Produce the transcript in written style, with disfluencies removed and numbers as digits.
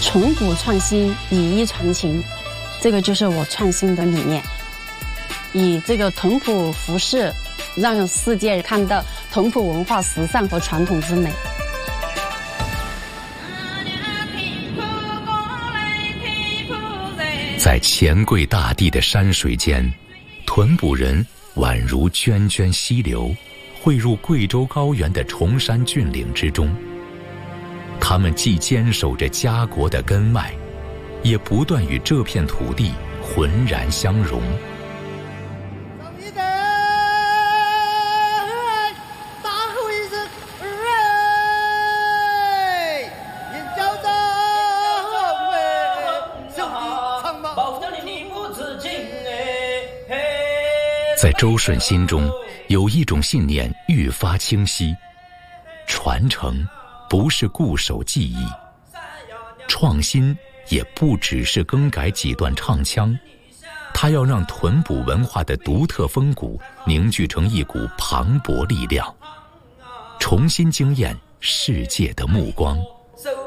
从古创新，以一传情，这个就是我创新的理念。以这个屯埔服饰，让世界看到屯埔文化时尚和传统之美。 在钱柜大地的山水间，屯埔人宛如涓涓溪流，汇入贵州高原的崇山峻岭之中。他们既坚守着家国的根脉，也不断与这片土地浑然相融。在周顺心中，有一种信念愈发清晰：传承不是固守技艺，创新也不只是更改几段唱腔，它要让屯埔文化的独特风骨凝聚成一股磅礴力量，重新惊艳世界的目光。